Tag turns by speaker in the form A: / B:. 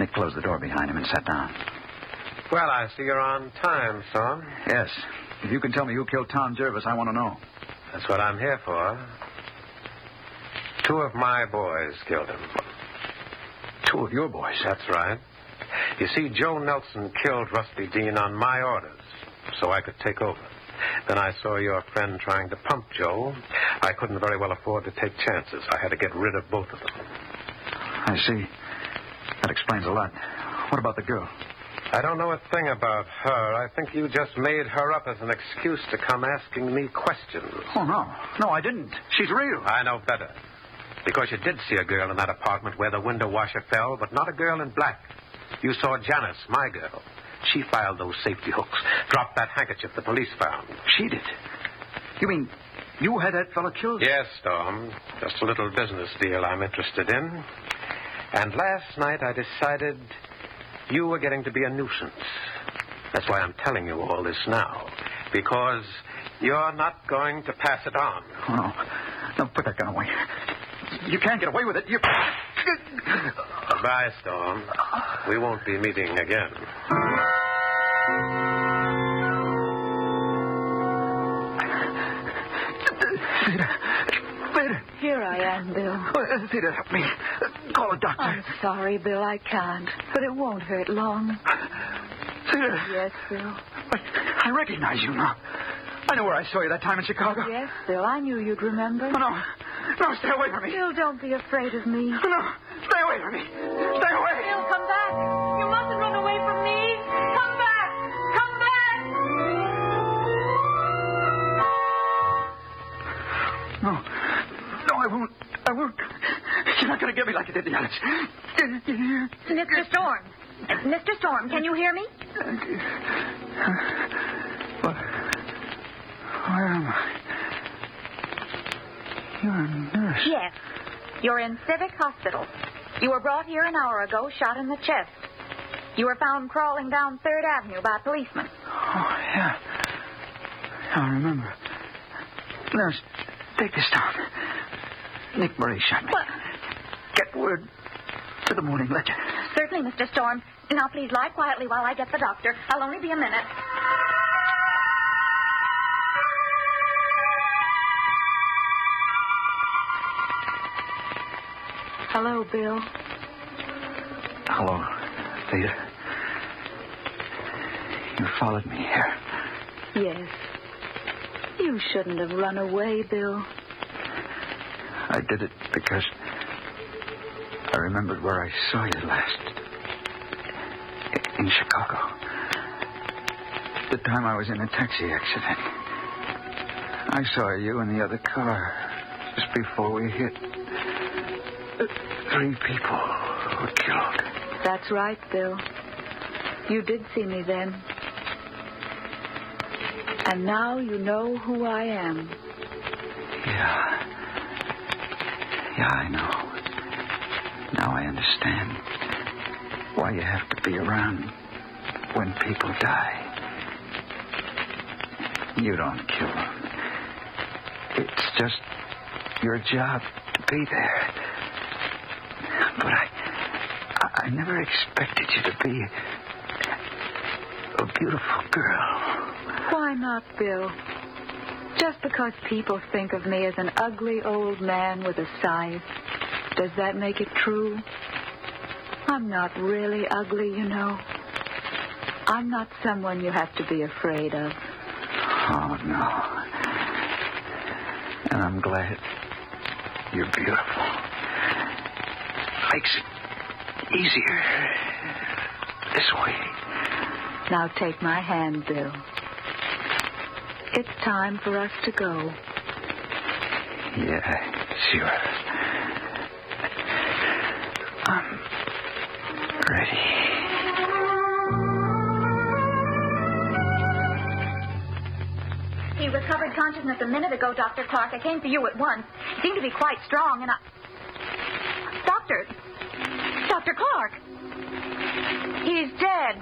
A: Nick closed the door behind him and sat down.
B: Well, I see you're on time, son.
A: Yes. If you can tell me who killed Tom Jervis, I want to know.
B: That's what I'm here for. 2 of my boys killed him.
A: 2 of your boys?
B: That's right. You see, Joe Nelson killed Rusty Dean on my orders, so I could take over. Then I saw your friend trying to pump Joe. I couldn't very well afford to take chances. I had to get rid of both of them.
A: I see. That explains a lot. What about the girl?
B: I don't know a thing about her. I think you just made her up as an excuse to come asking me questions.
A: Oh, no. No, I didn't. She's real.
B: I know better. Because you did see a girl in that apartment where the window washer fell, but not a girl in black. You saw Janice, my girl. She filed those safety hooks, dropped that handkerchief the police found.
A: She did? You mean you had that fellow killed?
B: Yes, Storm. Just a little business deal I'm interested in. And last night I decided you were getting to be a nuisance. That's why I'm telling you all this now. Because you're not going to pass it on.
A: Oh, no. No, put that gun away. You can't get away with it. You...
B: Goodbye, Storm. We won't be meeting again.
A: Theda.
C: Here I am, Bill.
A: Theda, help me. Call a doctor.
C: I'm sorry, Bill, I can't. But it won't hurt long.
A: Theda.
C: Yes, Bill.
A: I recognize you now. I know where I saw you that time in Chicago.
C: Yes, Bill, I knew you'd remember.
A: Oh, no. No, stay away from me.
C: Bill, don't be afraid of me.
A: No, stay away from me. Stay away.
C: Bill, come back. You mustn't run away from me. Come back. Come back.
A: No, I won't. I won't. You're not going to get me like you did the others.
C: Mr. Storm. Mr. Storm, can you hear me?
A: What? Where am I? You're a nurse.
C: Yes. You're in Civic Hospital. You were brought here an hour ago, shot in the chest. You were found crawling down 3rd Avenue by policemen.
A: Oh, yeah. I remember. Nurse, take this down. Nick Murray shot me.
C: What?
A: Get word to the Morning Ledger.
C: Certainly, Mr. Storm. Now, please lie quietly while I get the doctor. I'll only be a minute. Hello, Bill.
A: Hello, Theda. You followed me here.
C: Yes. You shouldn't have run away, Bill.
A: I did it because I remembered where I saw you last. In Chicago. The time I was in a taxi accident. I saw you in the other car just before we hit. 3 people were killed.
C: That's right, Bill. You did see me then. And now you know who I am.
A: Yeah, I know. Now I understand why you have to be around when people die. You don't kill them. It's just your job to be there. But I never expected you to be a beautiful girl.
C: Why not, Bill? Just because people think of me as an ugly old man with a scythe, does that make it true? I'm not really ugly, you know. I'm not someone you have to be afraid of.
A: Oh, no. And I'm glad you're beautiful. Makes it easier this way.
C: Now take my hand, Bill. It's time for us to go.
A: Yeah, sure. I'm ready.
C: He recovered consciousness a minute ago, Dr. Clark. I came for you at once. He seemed to be quite strong, and Dr. Clark! He's dead.